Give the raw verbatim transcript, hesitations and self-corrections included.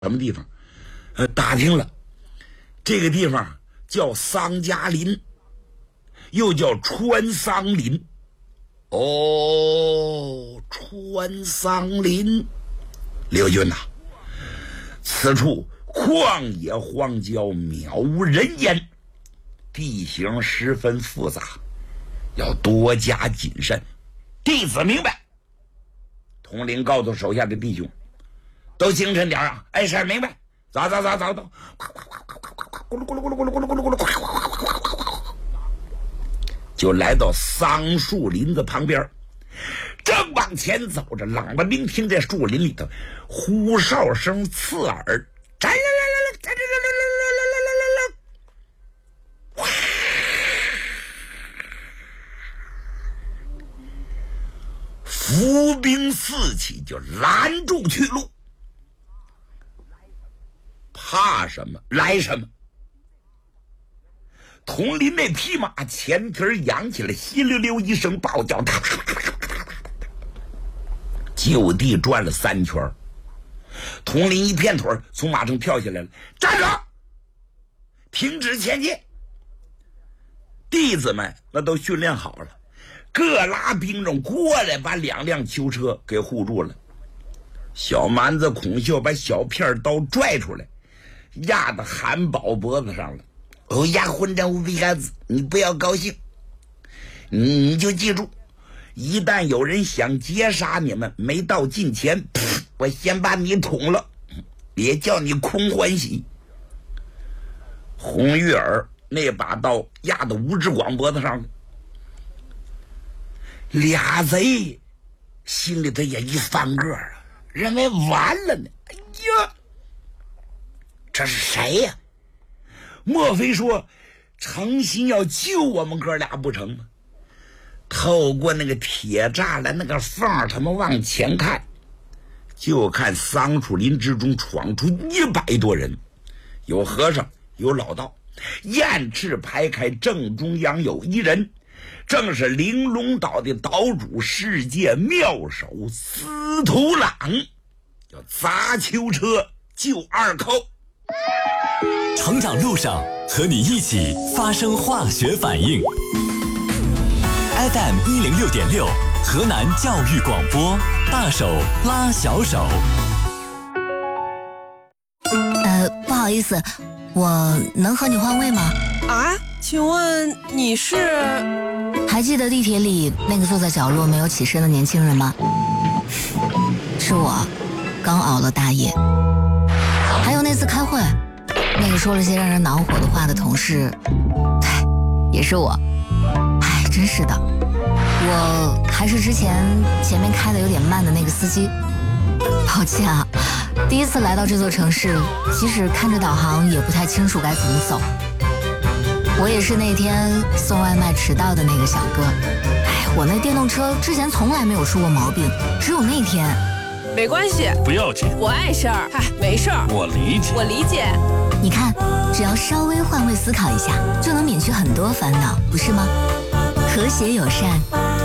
什么地方？呃，打听了，这个地方叫桑家林，又叫川桑林。哦，川桑林，刘军呐、啊，此处旷野荒郊，渺无人烟，地形十分复杂，要多加谨慎。弟子明白。统领告诉手下的弟兄，都精神点啊！哎，是明白。走走走走走，就来到桑树林子旁边，正往前走着，冷不丁听这树林里头呼哨声刺耳，战来来来来，战来来来来来来来。伏兵四起，就拦住去路。怕什么来什么。统领那匹马前蹄扬起来，稀溜溜一声暴叫，就地转了三圈。统领一片腿从马上跳下来了，站住，停止前进。弟子们那都训练好了，各拉兵种过来，把两辆囚车给护住了。小蛮子孔秀把小片刀拽出来，压到韩宝脖子上了。哦呀，混账无比孩子，你不要高兴，你你就记住，一旦有人想劫杀你们，没到近前，我先把你捅了，别叫你空欢喜。红玉儿那把刀压到吴志广脖子上了。俩贼心里头也一翻个啊，认为完了呢。哎呀，这是谁呀、啊？莫非说诚心要救我们哥俩不成吗？透过那个铁栅栏那个缝，他们往前看，就看桑树林之中闯出一百多人，有和尚，有老道，雁翅排开，正中央有一人，正是玲珑岛的岛主世界妙手司徒朗，要砸囚车救二寇。 成长路上和你一起发生化学反应。 F M 一零六点六，河南教育广播，大手拉小手。 呃，不好意思，我能和你换位吗？ 啊，请问你是？ 还记得地铁里那个坐在角落没有起身的年轻人吗？是我，刚熬了大夜。还有那次开会，那个说了些让人恼火的话的同事，唉，也是我。唉，真是的，我还是之前前面开的有点慢的那个司机。抱歉啊，第一次来到这座城市，即使看着导航也不太清楚该怎么走。我也是那天送外卖迟到的那个小哥。唉，我那电动车之前从来没有出过毛病，只有那天。 没关系， 不要紧， 我碍事儿。嗨，没事儿， 我理解， 我理解。 你看，只要稍微换位思考一下，就能免去很多烦恼，不是吗？和谐友善，